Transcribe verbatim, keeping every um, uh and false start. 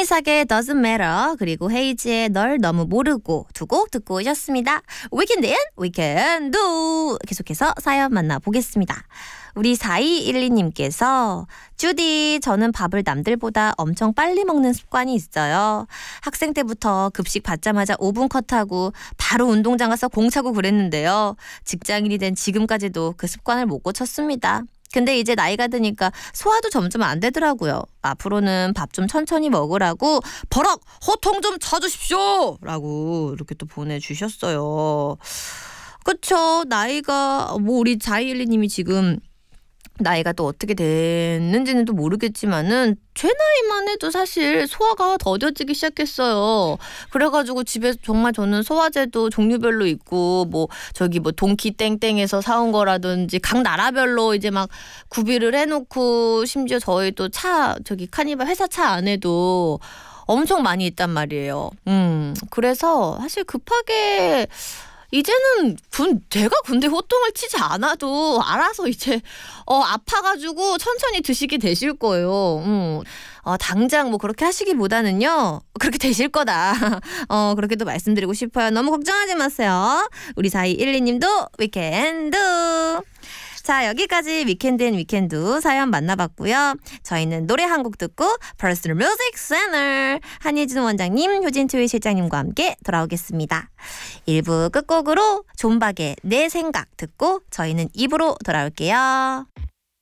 이삭의 Doesn't Matter 그리고 헤이지의 널 너무 모르고 두 곡 듣고 오셨습니다. We can dance, we can do. 계속해서 사연 만나보겠습니다. 우리 사이일이님께서 주디, 저는 밥을 남들보다 엄청 빨리 먹는 습관이 있어요. 학생 때부터 급식 받자마자 오 분 컷하고 바로 운동장 가서 공 차고 그랬는데요. 직장인이 된 지금까지도 그 습관을 못 고쳤습니다. 근데 이제 나이가 드니까 소화도 점점 안 되더라고요. 앞으로는 밥 좀 천천히 먹으라고 버럭 호통 좀 쳐주십시오! 라고 이렇게 또 보내주셨어요. 그쵸. 나이가 뭐 우리 사이일이님이 지금 나이가 또 어떻게 됐는지는 또 모르겠지만은 제 나이만 해도 사실 소화가 더뎌지기 시작했어요. 그래가지고 집에 정말 저는 소화제도 종류별로 있고 뭐 저기 뭐 동키 땡땡에서 사온 거라든지 각 나라별로 이제 막 구비를 해놓고 심지어 저희 또 차 저기 카니발 회사 차 안에도 엄청 많이 있단 말이에요. 음 그래서 사실 급하게 이제는 군 제가 군대 호통을 치지 않아도 알아서 이제 어 아파가지고 천천히 드시게 되실 거예요. 음. 어, 당장 뭐 그렇게 하시기보다는요. 그렇게 되실 거다. 어 그렇게도 말씀드리고 싶어요. 너무 걱정하지 마세요. 우리 사이일이님도 we can do. 자, 여기까지 위켄드 앤 위켄드 사연 만나봤고요. 저희는 노래 한 곡 듣고 퍼스널 뮤직 채널 한예준 원장님, 효진투이 실장님과 함께 돌아오겠습니다. 일 부 끝곡으로 존박의 내 생각 듣고 저희는 이 부로 돌아올게요.